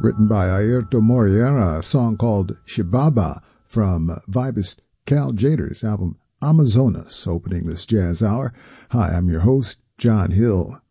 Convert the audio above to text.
written by Airto Moreira, a song called Shibaba from vibist Cal Jader's album Amazonas, opening this jazz hour. Hi, I'm your host, John Hill.